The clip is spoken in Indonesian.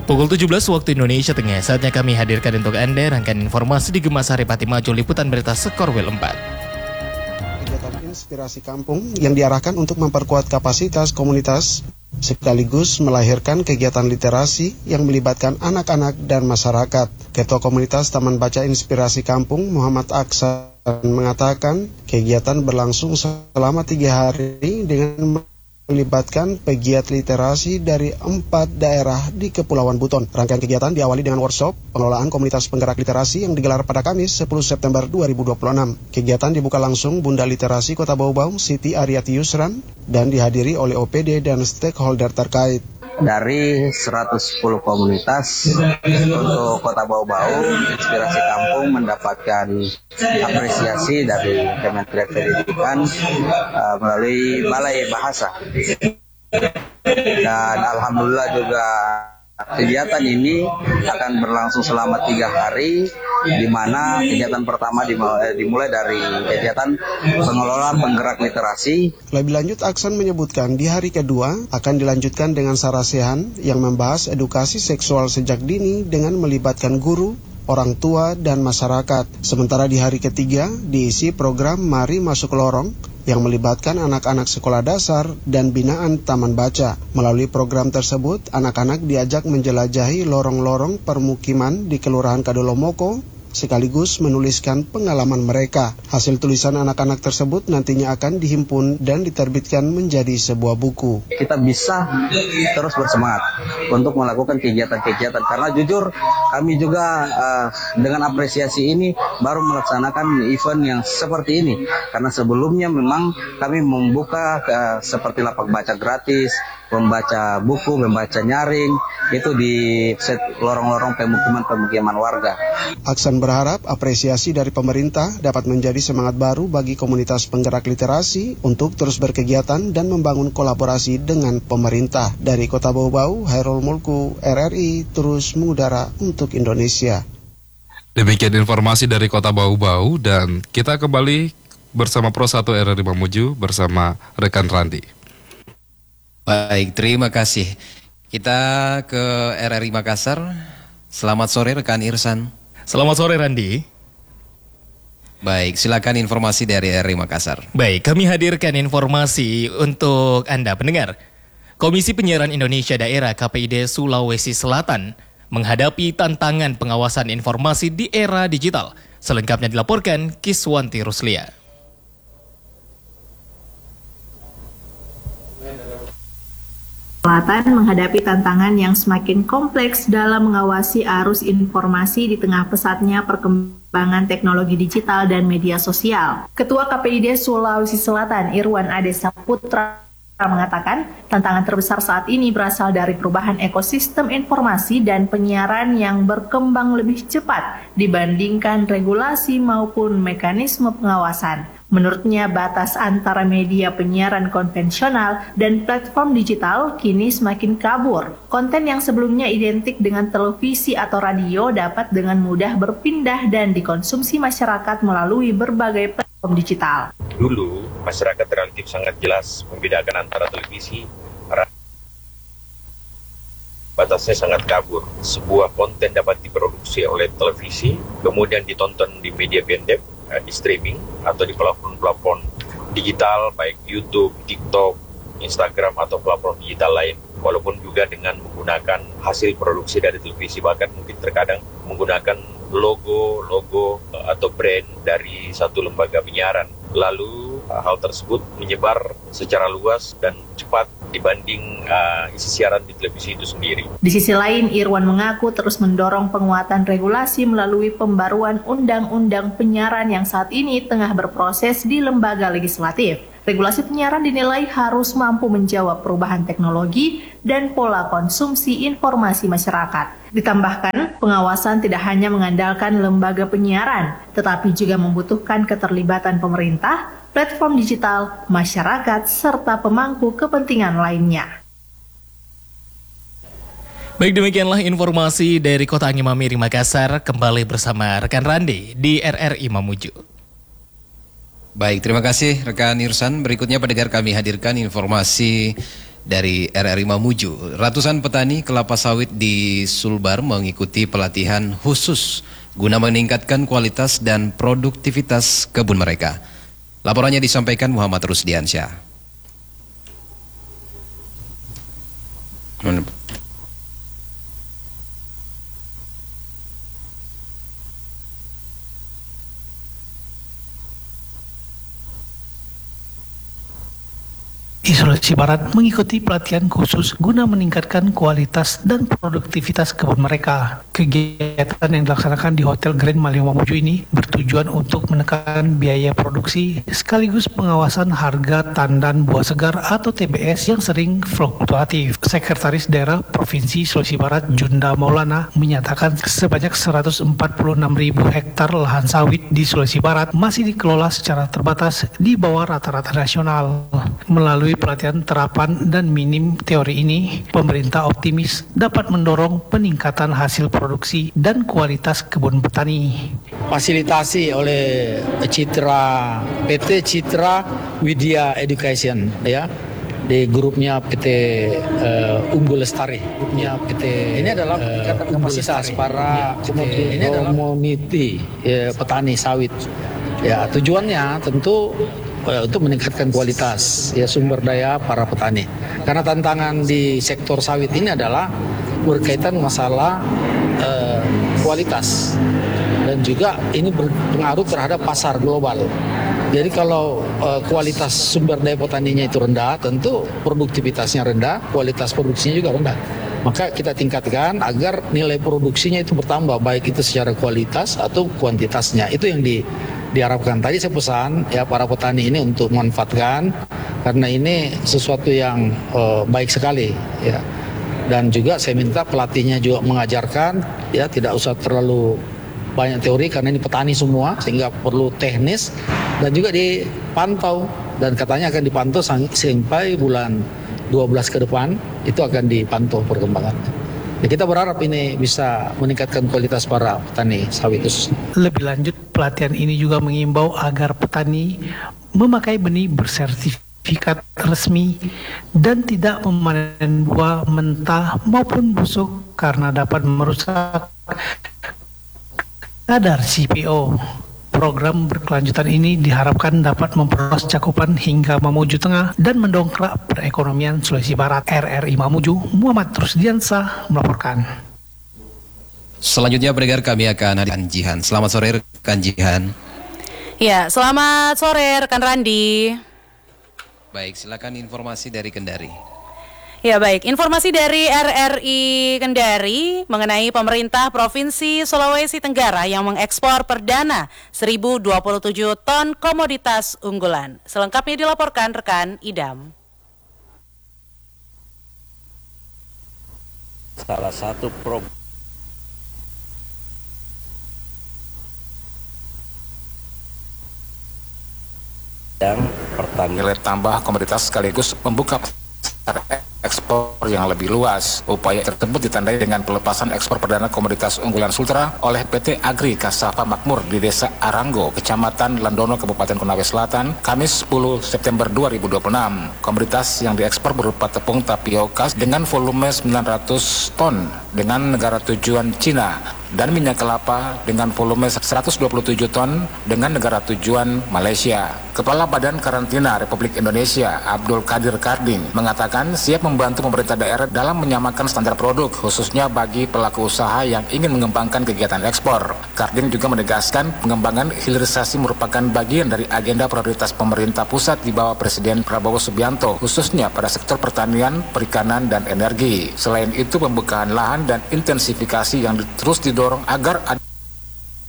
Pukul 17 waktu Indonesia Tengah, saatnya kami hadirkan untuk Anda rangkaian informasi di Gemas Hari Pati Maju Liputan Berita Skorwil 4. Kegiatan inspirasi kampung yang diarahkan untuk memperkuat kapasitas komunitas sekaligus melahirkan kegiatan literasi yang melibatkan anak-anak dan masyarakat. Ketua Komunitas Taman Baca Inspirasi Kampung Muhammad Aksan mengatakan kegiatan berlangsung selama 3 hari dengan melibatkan pegiat literasi dari 4 daerah di Kepulauan Buton. Rangkaian kegiatan diawali dengan workshop pengelolaan komunitas penggerak literasi yang digelar pada Kamis 10 September 2026. Kegiatan dibuka langsung Bunda Literasi Kota Bau-Bau, Siti Ariati Yusran, dan dihadiri oleh OPD dan stakeholder terkait. Dari 110 komunitas untuk Kota Bau-Bau, Inspirasi Kampung mendapatkan apresiasi dari Kementerian Pendidikan melalui Balai Bahasa. Dan alhamdulillah juga kegiatan ini akan berlangsung selama 3 hari, di mana kegiatan pertama dimulai dari kegiatan pengelolaan penggerak literasi. Lebih lanjut, Aksan menyebutkan di hari kedua akan dilanjutkan dengan sarasehan yang membahas edukasi seksual sejak dini dengan melibatkan guru, orang tua, dan masyarakat. Sementara di hari ketiga diisi program Mari Masuk Lorong yang melibatkan anak-anak sekolah dasar dan binaan Taman Baca. Melalui program tersebut, anak-anak diajak menjelajahi lorong-lorong permukiman di Kelurahan Kadolomoko, sekaligus menuliskan pengalaman mereka. Hasil tulisan anak-anak tersebut nantinya akan dihimpun dan diterbitkan menjadi sebuah buku. Kita bisa terus bersemangat untuk melakukan kegiatan-kegiatan, karena jujur kami juga dengan apresiasi ini baru melaksanakan event yang seperti ini, karena sebelumnya memang kami membuka seperti lapak baca gratis, membaca buku, membaca nyaring, itu di set lorong-lorong pemukiman warga. Aksan berharap apresiasi dari pemerintah dapat menjadi semangat baru bagi komunitas penggerak literasi untuk terus berkegiatan dan membangun kolaborasi dengan pemerintah. Dari Kota Bau-Bau, Hairul Mulku, RRI, terus mengudara untuk Indonesia. Demikian informasi dari Kota Bau-Bau, dan kita kembali bersama Pro 1 RRI Mamuju bersama rekan Randi. Baik, terima kasih. Kita ke RRI Makassar. Selamat sore rekan Irsan. Selamat sore Randi. Baik, silakan informasi dari RRI Makassar. Baik, kami hadirkan informasi untuk Anda pendengar. Komisi Penyiaran Indonesia Daerah KPID Sulawesi Selatan menghadapi tantangan pengawasan informasi di era digital. Selengkapnya dilaporkan Kiswanti Ruslia. Selatan menghadapi tantangan yang semakin kompleks dalam mengawasi arus informasi di tengah pesatnya perkembangan teknologi digital dan media sosial. Ketua KPID Sulawesi Selatan Irwan Ade Saputra mengatakan tantangan terbesar saat ini berasal dari perubahan ekosistem informasi dan penyiaran yang berkembang lebih cepat dibandingkan regulasi maupun mekanisme pengawasan. Menurutnya, batas antara media penyiaran konvensional dan platform digital kini semakin kabur. Konten yang sebelumnya identik dengan televisi atau radio dapat dengan mudah berpindah dan dikonsumsi masyarakat melalui berbagai platform digital. Dulu, masyarakat relatif sangat jelas membedakan antara televisi, batasnya sangat kabur. Sebuah konten dapat diproduksi oleh televisi, kemudian ditonton di media pendek, di streaming atau di platform digital baik YouTube, TikTok, Instagram atau platform digital lain, walaupun juga dengan menggunakan hasil produksi dari televisi, bahkan mungkin terkadang menggunakan logo atau brand dari satu lembaga penyiaran. Lalu hal tersebut menyebar secara luas dan cepat dibanding isi siaran di televisi itu sendiri. Di sisi lain, Irwan mengaku terus mendorong penguatan regulasi melalui pembaruan undang-undang penyiaran yang saat ini tengah berproses di lembaga legislatif. Regulasi penyiaran dinilai harus mampu menjawab perubahan teknologi dan pola konsumsi informasi masyarakat. Ditambahkan, pengawasan tidak hanya mengandalkan lembaga penyiaran, tetapi juga membutuhkan keterlibatan pemerintah, platform digital, masyarakat, serta pemangku kepentingan lainnya. Baik, demikianlah informasi dari Kota Angin Mamiri Makassar. Kembali bersama rekan Randi di RRI Mamuju. Baik, terima kasih rekan Irsan. Berikutnya pendengar kami hadirkan informasi dari RRI Mamuju. Ratusan petani kelapa sawit di Sulbar mengikuti pelatihan khusus guna meningkatkan kualitas dan produktivitas kebun mereka. Laporannya disampaikan Muhammad Rusdiansyah. Di Sulawesi Barat mengikuti pelatihan khusus guna meningkatkan kualitas dan produktivitas kebun mereka. Kegiatan yang dilaksanakan di Hotel Grand Malio Mamuju ini bertujuan untuk menekan biaya produksi sekaligus pengawasan harga tandan buah segar atau TBS yang sering fluktuatif. Sekretaris Daerah Provinsi Sulawesi Barat Junda Maulana menyatakan sebanyak 146.000 hektar lahan sawit di Sulawesi Barat masih dikelola secara terbatas di bawah rata-rata nasional. Melalui pelatihan terapan dan minim teori ini, pemerintah optimis dapat mendorong peningkatan hasil produksi dan kualitas kebun petani. Fasilitasi oleh PT Citra Widya Education, ya, di grupnya PT Unggul Lestari. Grupnya PT ini adalah peningkatan kapasitas para komuniti petani sawit. Ya, tujuannya tentu untuk meningkatkan kualitas sumber daya para petani. Karena tantangan di sektor sawit ini adalah berkaitan masalah kualitas dan juga ini berpengaruh terhadap pasar global. Jadi kalau kualitas sumber daya petaninya itu rendah, tentu produktivitasnya rendah, kualitas produksinya juga rendah. Maka kita tingkatkan agar nilai produksinya itu bertambah, baik itu secara kualitas atau kuantitasnya. Itu yang diharapkan. Tadi saya pesan ya para petani ini untuk memanfaatkan karena ini sesuatu yang baik sekali ya. Dan juga saya minta pelatihnya juga mengajarkan ya, tidak usah terlalu banyak teori karena ini petani semua sehingga perlu teknis dan juga dipantau, dan katanya akan dipantau sampai bulan 12 ke depan itu akan dipantau perkembangannya. Ya, kita berharap ini bisa meningkatkan kualitas para petani sawit khusus. Lebih lanjut, pelatihan ini juga mengimbau agar petani memakai benih bersertifikat resmi dan tidak memanen buah mentah maupun busuk karena dapat merusak kadar CPO. Program berkelanjutan ini diharapkan dapat memperluas cakupan hingga Mamuju Tengah dan mendongkrak perekonomian Sulawesi Barat. RRI Mamuju, Muhammad Rusdiansyah melaporkan. Selanjutnya pendengar kami akan hadirkan Jihan. Selamat sore rekan Jihan. Ya, selamat sore rekan Randi. Baik, silakan informasi dari Kendari. Ya baik, informasi dari RRI Kendari mengenai pemerintah Provinsi Sulawesi Tenggara yang mengekspor perdana 1.027 ton komoditas unggulan. Selengkapnya dilaporkan rekan Idam. Salah satu program yang pertama nilai tambah komoditas sekaligus membuka ekspor yang lebih luas. Upaya tersebut ditandai dengan pelepasan ekspor perdana komoditas unggulan Sultra oleh PT Agri Kasava Makmur di Desa Aranggo, Kecamatan Landono, Kabupaten Konawe Selatan, Kamis 10 September 2026. Komoditas yang diekspor berupa tepung tapioka dengan volume 900 ton dengan negara tujuan Cina dan minyak kelapa dengan volume 127 ton dengan negara tujuan Malaysia. Kepala Badan Karantina Republik Indonesia Abdul Qadir Karding mengatakan siap membantu pemerintah daerah dalam menyamakan standar produk, khususnya bagi pelaku usaha yang ingin mengembangkan kegiatan ekspor. Karding juga menegaskan pengembangan hilirisasi merupakan bagian dari agenda prioritas pemerintah pusat di bawah Presiden Prabowo Subianto, khususnya pada sektor pertanian, perikanan, dan energi. Selain itu, pembukaan lahan dan intensifikasi yang terus didorong agar